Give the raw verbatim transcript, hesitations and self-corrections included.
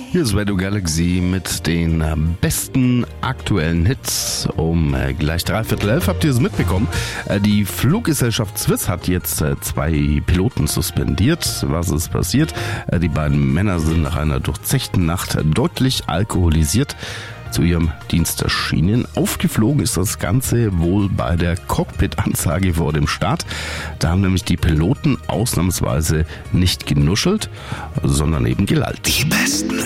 Hier ist Radio Galaxy mit den besten aktuellen Hits. Um gleich dreiviertel elf habt ihr es mitbekommen. Die Fluggesellschaft Swiss hat jetzt zwei Piloten suspendiert. Was ist passiert? Die beiden Männer sind nach einer durchzechten Nacht deutlich alkoholisiert zu ihrem Dienst erschienen. Aufgeflogen ist das Ganze wohl bei der Cockpit-Ansage vor dem Start. Da haben nämlich die Piloten ausnahmsweise nicht genuschelt, sondern eben gelallt. Die besten